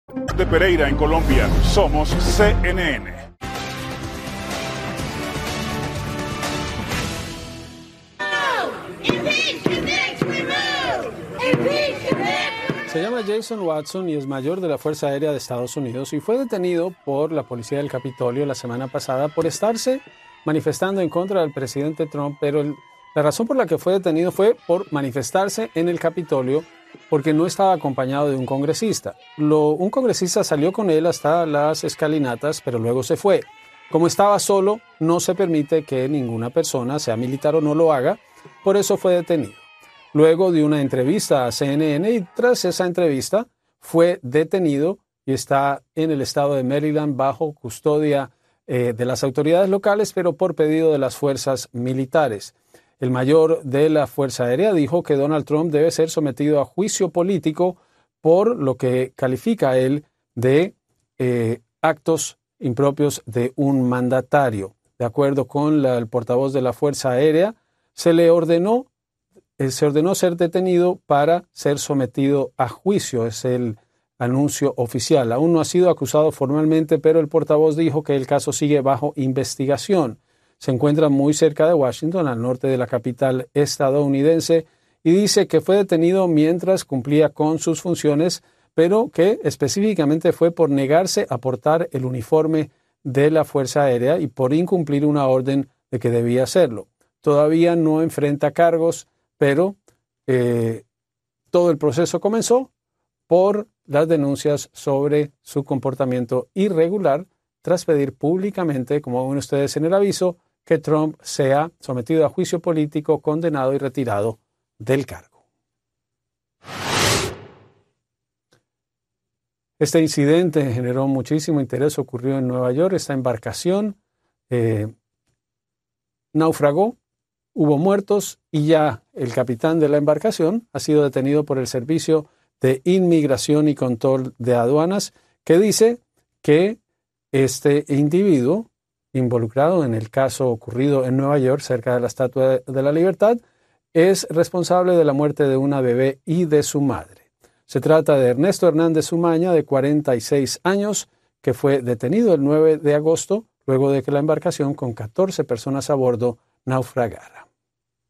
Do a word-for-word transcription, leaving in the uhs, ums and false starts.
De Pereira en Colombia, somos C N N. Se llama Jason Watson y es mayor de la Fuerza Aérea de Estados Unidos y fue detenido por la policía del Capitolio la semana pasada por estarse manifestando en contra del presidente Trump, pero el, la razón por la que fue detenido fue por manifestarse en el Capitolio porque no estaba acompañado de un congresista. Lo, un congresista salió con él hasta las escalinatas, pero luego se fue. Como estaba solo, no se permite que ninguna persona, sea militar o no, lo haga, por eso fue detenido. Luego de una entrevista a C N N y tras esa entrevista fue detenido y está en el estado de Maryland bajo custodia eh, de las autoridades locales, pero por pedido de las fuerzas militares. El mayor de la Fuerza Aérea dijo que Donald Trump debe ser sometido a juicio político por lo que califica a él de eh, actos impropios de un mandatario. De acuerdo con la, el portavoz de la Fuerza Aérea, se le ordenó se ordenó ser detenido para ser sometido a juicio. Es el anuncio oficial. Aún no ha sido acusado formalmente, pero el portavoz dijo que el caso sigue bajo investigación. Se encuentra muy cerca de Washington, al norte de la capital estadounidense, y dice que fue detenido mientras cumplía con sus funciones, pero que específicamente fue por negarse a portar el uniforme de la Fuerza Aérea y por incumplir una orden de que debía hacerlo. Todavía no enfrenta cargos, pero eh, todo el proceso comenzó por las denuncias sobre su comportamiento irregular tras pedir públicamente, como ven ustedes en el aviso, que Trump sea sometido a juicio político, condenado y retirado del cargo. Este incidente generó muchísimo interés, ocurrió en Nueva York. Esta embarcación eh, naufragó. Hubo muertos y ya el capitán de la embarcación ha sido detenido por el Servicio de Inmigración y Control de Aduanas, que dice que este individuo involucrado en el caso ocurrido en Nueva York, cerca de la Estatua de la Libertad, es responsable de la muerte de una bebé y de su madre. Se trata de Ernesto Hernández Umaña, de cuarenta y seis años, que fue detenido el nueve de agosto, luego de que la embarcación con catorce personas a bordo naufragara.